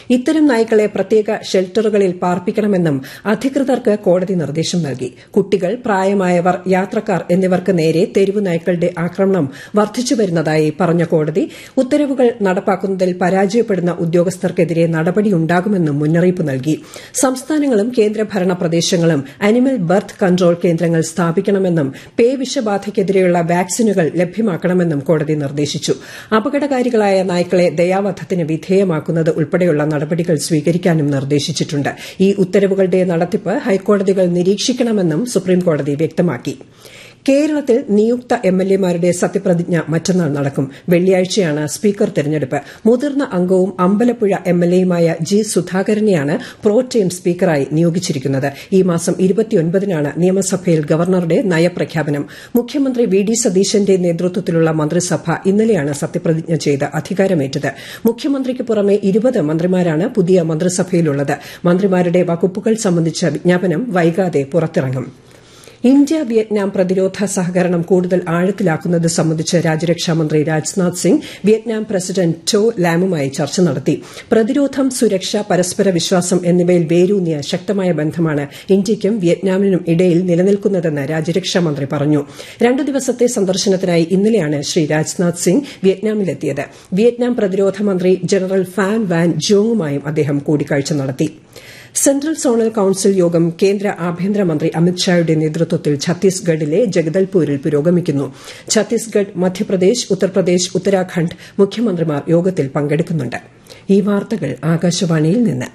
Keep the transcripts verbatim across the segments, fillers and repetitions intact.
ഇത്തരം നായ്ക്കളെ പ്രത്യേക ഷെൽട്ടറുകളിൽ പാർപ്പിക്കണമെന്നും അധികൃതർക്ക് കോടതി നിർദ്ദേശം നൽകി. കുട്ടികൾ, പ്രായമായവർ, യാത്രക്കാർ എന്നിവർക്ക് നേരെ തെരുവ് നായ്ക്കളുടെ ആക്രമണം വർദ്ധിച്ചുവരുന്നതായി പറഞ്ഞ കോടതി ഉത്തരവുകൾ നടപ്പാക്കുന്നതിൽ പരാജയപ്പെടുന്ന ഉദ്യോഗസ്ഥർക്കെതിരെ നടപടിയുണ്ടാകുമെന്നും മുന്നറിയിപ്പ് നൽകി. സംസ്ഥാനങ്ങളും കേന്ദ്രഭരണ പ്രദേശങ്ങളും അനിമൽ ബർത്ത് കൺട്രോൾ കേന്ദ്രങ്ങൾ സ്ഥാപിക്കണമെന്നും പേവിഷബാധയ്ക്കെതിരെയുള്ള വാക്സിനുകൾ ലഭ്യമാക്കണമെന്നും കോടതി നിർദ്ദേശിച്ചു. അപകടകാരികളായ നായ്ക്കളെ ദയാവധത്തിന് വിധേയമാക്കുന്നത് ഉൾപ്പെടെയുള്ള നടപടികൾ സ്വീകരിക്കാനും നിർദ്ദേശിച്ചിട്ടുണ്ട്. ഈ ഉത്തരവുകളുടെ നടത്തിപ്പ് ഹൈക്കോടതികൾ നിരീക്ഷിക്കണമെന്നും സുപ്രീംകോടതി വ്യക്തമാക്കി. കേരളത്തിൽ നിയുക്ത എംഎൽഎമാരുടെ സത്യപ്രതിജ്ഞ മറ്റന്നാൾ നടക്കും. വെള്ളിയാഴ്ചയാണ് സ്പീക്കർ തെരഞ്ഞെടുപ്പ്. മുതിർന്ന അംഗവും അമ്പലപ്പുഴ എംഎൽഎയുമായ ജി സുധാകരനെയാണ് പ്രോടേം സ്പീക്കറായി നിയോഗിച്ചിരിക്കുന്നത്. ഈ മാസം ഇരുപത്തിയൊൻപതിനാണ് നിയമസഭയിൽ ഗവർണറുടെ നയപ്രഖ്യാപനം. മുഖ്യമന്ത്രി വി ഡി സതീശന്റെ നേതൃത്വത്തിലുള്ള മന്ത്രിസഭ ഇന്നലെയാണ് സത്യപ്രതിജ്ഞ ചെയ്ത് അധികാരമേറ്റത്. മുഖ്യമന്ത്രിക്ക് പുറമെ ഇരുപത് മന്ത്രിമാരാണ് പുതിയ മന്ത്രിസഭയിലുള്ളത്. മന്ത്രിമാരുടെ വകുപ്പുകൾ സംബന്ധിച്ച വിജ്ഞാപനം വൈകാതെ പുറത്തിറങ്ങും. ഇന്ത്യ വിയറ്റ്നാം പ്രതിരോധ സഹകരണം കൂടുതൽ ആഴത്തിലാക്കുന്നത് സംബന്ധിച്ച് രാജ്യരക്ഷാമന്ത്രി Rajnath Singh Vietnam president to ലാമുമായി ചർച്ച നടത്തി. പ്രതിരോധം, സുരക്ഷ, പരസ്പര വിശ്വാസം എന്നിവയിൽ വേരൂന്നിയ ശക്തമായ ബന്ധമാണ് ഇന്ത്യയ്ക്കും വിയറ്റ്നാമിനും ഇടയിൽ നിലനിൽക്കുന്നതെന്ന് രാജ്യരക്ഷാമന്ത്രി പറഞ്ഞു. രണ്ടു ദിവസത്തെ സന്ദർശനത്തിനായി ഇന്നലെയാണ് ശ്രീ രാജ്നാഥ് സിംഗ് വിയറ്റ്നാമിലെത്തിയത്. വിയറ്റ്നാം പ്രതിരോധ മന്ത്രി ജനറൽ ഫാൻ വാൻ ജോങ്ങുമായും അദ്ദേഹം കൂടിക്കാഴ്ച നടത്തി. സെൻട്രൽ സോണൽ കൌൺസിൽ യോഗം കേന്ദ്ര ആഭ്യന്തരമന്ത്രി അമിത്ഷായുടെ നേതൃത്വത്തിൽ ഛത്തീസ്ഗഡിലെ ജഗദൽപൂരിൽ പുരോഗമിക്കുന്നു. ഛത്തീസ്ഗഡ്, മധ്യപ്രദേശ്, ഉത്തർപ്രദേശ്, ഉത്തരാഖണ്ഡ് മുഖ്യമന്ത്രിമാർ യോഗത്തിൽ പങ്കെടുക്കുന്നുണ്ട്. ഈ വാർത്തകൾ ആകാശവാണിയിൽ നിന്ന്.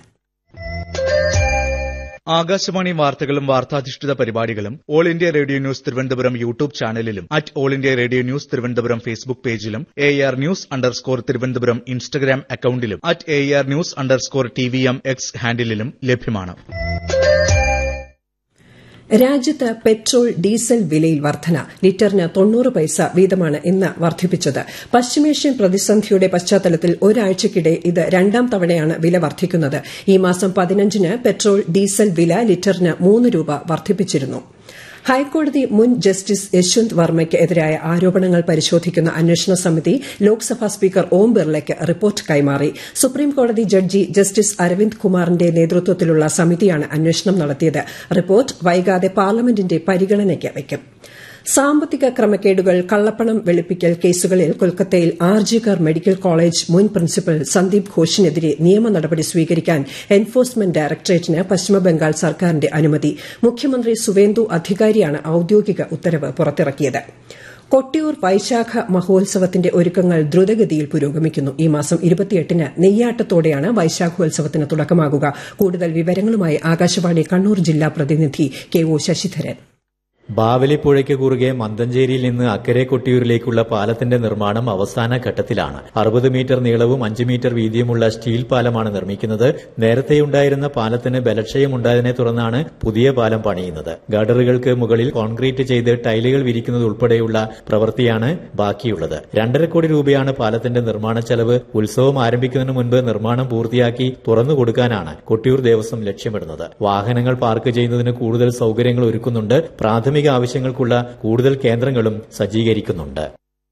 ആകാശവാണി വാർത്തകളും വാർത്താധിഷ്ഠിത പരിപാടികളും all India radio news Thiruvananthapuram YouTube ചാനലിലും at all India radio news Thiruvananthapuram Facebook പേജിലും A R news underscore Thiruvananthapuram Instagram അക്കൌണ്ടിലും at A R news underscore T V M X ഹാൻഡിലും ലഭ്യമാണ്. രാജ്യത്ത് പെട്രോൾ, ഡീസൽ വിലയിൽ വർധന. ലിറ്ററിന് തൊണ്ണൂറ് പൈസ വീതമാണ് ഇന്ന് വർദ്ധിപ്പിച്ചത്. പശ്ചിമേഷ്യൻ പ്രതിസന്ധിയുടെ പശ്ചാത്തലത്തിൽ ഒരാഴ്ചയ്ക്കിടെ ഇത് രണ്ടാം തവണയാണ് വില വർദ്ധിക്കുന്നത്. ഈ മാസം പതിനഞ്ചിന് പെട്രോൾ, ഡീസൽ വില ലിറ്ററിന് മൂന്ന് രൂപ വർദ്ധിപ്പിച്ചിരുന്നു. ഹൈക്കോടതി മുൻ ജസ്റ്റിസ് യശ്വന്ത് വർമ്മയ്ക്ക് എതിരായ ആരോപണങ്ങൾ പരിശോധിക്കുന്ന അന്വേഷണ സമിതി ലോക്സഭാ സ്പീക്കർ ഓം ബിർളയ്ക്ക് റിപ്പോർട്ട് കൈമാറി. സുപ്രീംകോടതി ജഡ്ജി ജസ്റ്റിസ് അരവിന്ദ് കുമാറിന്റെ നേതൃത്വത്തിലുള്ള സമിതിയാണ് അന്വേഷണം നടത്തിയത്. റിപ്പോർട്ട് വൈകാതെ പാർലമെന്റിന്റെ പരിഗണനയ്ക്ക് വയ്ക്കും. സാമ്പത്തിക ക്രമക്കേടുകൾ, കള്ളപ്പണം വെളുപ്പിക്കൽ കേസുകളിൽ കൊൽക്കത്തയിൽ ആർജികർ മെഡിക്കൽ കോളേജ് മുൻ പ്രിൻസിപ്പൽ സന്ദീപ് ഘോഷിനെതിരെ നിയമ നടപടി സ്വീകരിക്കാൻ എൻഫോഴ്സ്മെന്റ് ഡയറക്ടറേറ്റിന് പശ്ചിമബംഗാൾ സർക്കാരിന്റെ അനുമതി. മുഖ്യമന്ത്രി സുവേന്ദു അധികാരിയാണ് ഔദ്യോഗിക ഉത്തരവ് പുറത്തിറക്കിയത്. കൊട്ടിയൂർ വൈശാഖ മഹോത്സവത്തിന്റെ ഒരുക്കങ്ങൾ ദ്രുതഗതിയിൽ പുരോഗമിക്കുന്നു. ഈ മാസം ഇരുപത്തിയെട്ടിന് നെയ്യാട്ടത്തോടെയാണ് വൈശാഖോത്സവത്തിന് തുടക്കമാകുക. കൂടുതൽ വിവരങ്ങളുമായി ആകാശവാണി കണ്ണൂർ ജില്ലാ പ്രതിനിധി കെ ഒ ശശിധരൻ. ബാവലിപ്പുഴയ്ക്ക് കുറുകെ മന്തഞ്ചേരിയിൽ നിന്ന് അക്കരെ കൊട്ടിയൂരിലേക്കുള്ള പാലത്തിന്റെ നിർമ്മാണം അവസാന ഘട്ടത്തിലാണ്. അറുപത് മീറ്റർ നീളവും അഞ്ച് മീറ്റർ വീതിയുമുള്ള സ്റ്റീൽ പാലമാണ് നിർമ്മിക്കുന്നത്. നേരത്തെയുണ്ടായിരുന്ന പാലത്തിന് ബലക്ഷയമുണ്ടായതിനെ തുടർന്നാണ് പുതിയ പാലം പണിയുന്നത്. ഗഡറുകൾക്ക് മുകളിൽ കോൺക്രീറ്റ് ചെയ്ത് ടൈലുകൾ വിരിക്കുന്നത് ഉൾപ്പെടെയുള്ള പ്രവൃത്തിയാണ് ബാക്കിയുള്ളത്. രണ്ടര കോടി രൂപയാണ് പാലത്തിന്റെ നിർമ്മാണ ചെലവ്. ഉത്സവം ആരംഭിക്കുന്നതിന് മുൻപ് നിർമ്മാണം പൂർത്തിയാക്കി തുറന്നുകൊടുക്കാനാണ് കൊട്ടിയൂർ ദേവസ്വം ലക്ഷ്യമിടുന്നത്. വാഹനങ്ങൾ പാർക്ക് ചെയ്യുന്നതിന് കൂടുതൽ സൌകര്യങ്ങൾ ഒരുക്കുന്നുണ്ട്. പ്രാഥമിക ആവശ്യങ്ങൾക്കുള്ള കൂടുതൽ കേന്ദ്രങ്ങളും സജ്ജീകരിക്കുന്നുണ്ട്.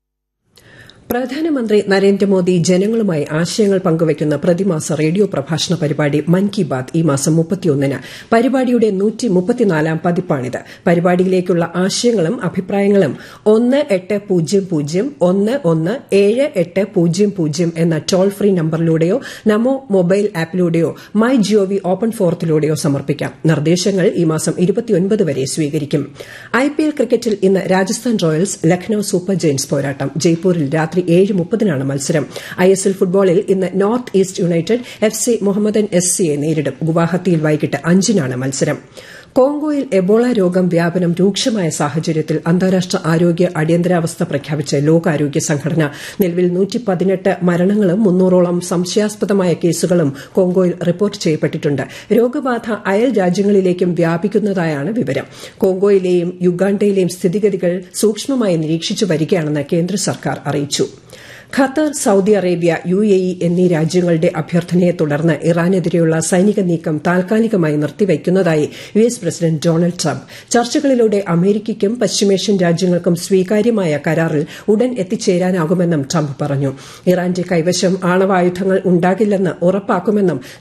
പ്രധാനമന്ത്രി നരേന്ദ്രമോദി ജനങ്ങളുമായി ആശയങ്ങൾ പങ്കുവയ്ക്കുന്ന പ്രതിമാസ റേഡിയോ പ്രഭാഷണ പരിപാടി മൻ കി ബാത് ഈ മാസം മുപ്പത്തിയൊന്നിന്. പരിപാടിയുടെ നൂറ്റി മുപ്പത്തിനാലാം പതിപ്പാണിത്. പരിപാടിയിലേക്കുള്ള ആശയങ്ങളും അഭിപ്രായങ്ങളും ഒന്ന് എട്ട് പൂജ്യം പൂജ്യം ഒന്ന് ഒന്ന് ഏഴ് എട്ട് പൂജ്യം പൂജ്യം എന്ന toll free നമ്പറിലൂടെയോ Namo mobile ആപ്പിലൂടെയോ my G O V open ഫോറത്തിലൂടെയോ സമർപ്പിക്കാം. നിർദ്ദേശങ്ങൾ ഈ മാസം ഇരുപത്തിയൊൻപത് വരെ സ്വീകരിക്കും. ഐപിഎൽ ക്രിക്കറ്റിൽ ഇന്ന് Rajasthan Royals Lucknow super Giants പോരാട്ടം. ജയ്പൂരിൽ രാത്രി ഏഴ് മുപ്പതിനാണ് മത്സരം. ഐഎസ്എൽ ഫുട്ബോളിൽ ഇന്ന് north east United F C Mohammedan S സിയെ നേരിടും. ഗുവാഹത്തിയിൽ വൈകിട്ട് അഞ്ചിനാണ് മത്സരം. കോങ്കോയിൽ എബോള രോഗം വ്യാപനം രൂക്ഷമായ സാഹചര്യത്തിൽ അന്താരാഷ്ട്ര ആരോഗ്യ അടിയന്തരാവസ്ഥ പ്രഖ്യാപിച്ച ലോകാരോഗ്യ സംഘടന. നിലവിൽ നൂറ്റി പതിനെട്ട് മരണങ്ങളും മുന്നൂറോളം സംശയാസ്പദമായ കേസുകളും കോങ്കോയിൽ റിപ്പോർട്ട് ചെയ്യപ്പെട്ടിട്ടുണ്ട്. രോഗബാധ അയൽ രാജ്യങ്ങളിലേക്കും വ്യാപിക്കുന്നതായാണ് വിവരം. കോങ്കോയിലെയും യുഗാണ്ടയിലെയും സ്ഥിതിഗതികൾ സൂക്ഷ്മമായി നിരീക്ഷിച്ചു വരികയാണെന്ന് കേന്ദ്ര സർക്കാർ അറിയിച്ചു. Qatar Saudi Arabia U A E എന്നീ രാജ്യങ്ങളുടെ അഭ്യർത്ഥനയെ തുടർന്ന് ഇറാനെതിരെയുള്ള സൈനിക നീക്കം താൽക്കാലികമായി നിർത്തിവയ്ക്കുന്നതായി U S president Donald Trump ചർച്ചകളിലൂടെ അമേരിക്കയ്ക്കും പശ്ചിമേഷ്യൻ രാജ്യങ്ങൾക്കും സ്വീകാര്യമായ കരാറിൽ ഉടൻ എത്തിച്ചേരാനാകുമെന്നും ട്രംപ് പറഞ്ഞു. ഇറാന്റെ കൈവശം ആണവായുധങ്ങൾ ഉണ്ടാകില്ലെന്ന് ഉറപ്പാക്കുമെന്നും